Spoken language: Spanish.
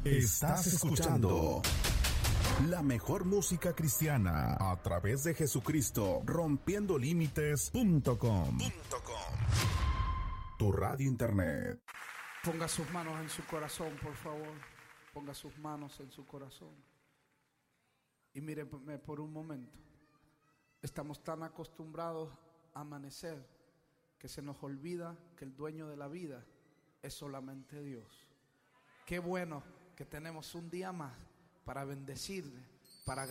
Estás escuchando la mejor música cristiana a través de Jesucristo, rompiendolímites.com. Tu radio internet. Ponga sus manos en su corazón, por favor. Ponga sus manos en su corazón. Y míreme por un momento. Estamos tan acostumbrados a amanecer que se nos olvida que el dueño de la vida es solamente Dios. Qué bueno que tenemos un día más para bendecirle,